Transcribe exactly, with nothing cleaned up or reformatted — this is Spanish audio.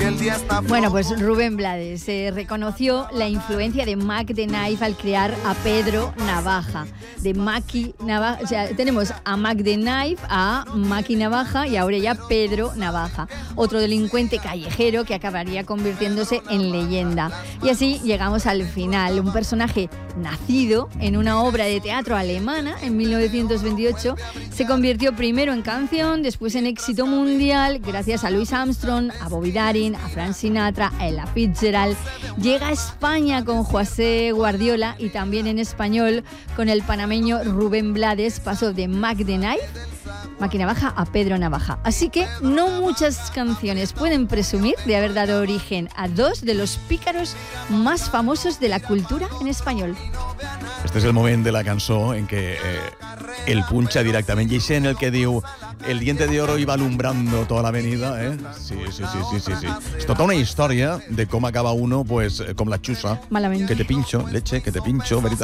el día está... Bueno, pues Rubén Blades eh, reconoció la influencia de Mac the Knife al crear a Pedro Navaja. De Maki Navaja, o sea, tenemos a Mac the Knife, a Maki Navaja y ahora ya Pedro Navaja, otro delincuente callejero que acabaría convirtiéndose en leyenda. Y así llegamos al final, un personaje nacido en una obra de teatro alemana en mil novecientos veintiocho, se convirtió primero en canción, después en éxito mundial, gracias a Louis Armstrong, a Bobby Darin, a Frank Sinatra, a Ella Fitzgerald. Llega a España con José Guardiola y también en español con el panameño Rubén Blades. Pasó de Mac the Knife, Maki Navaja, a Pedro Navaja. Así que no muchas canciones pueden presumir de haber dado origen a dos de los pícaros más famosos de la cultura en español. Este és el moment de la cançó en què eh, el punxa directament, i així en el que diu el diente de oro iba alumbrando toda la avenida, eh? Sí, sí, sí, sí, sí, sí. És tota una història de com acaba uno, pues, com la xusa. Malament. Que te pincho, leche, que te pincho, veritat.